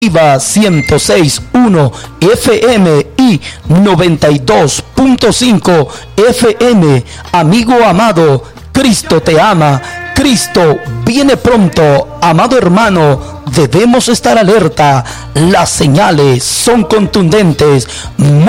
Viva 106.1 FM y 92.5 FM. Amigo amado, Cristo te ama, Cristo viene pronto. Amado hermano, debemos estar alerta. Las señales son contundentes.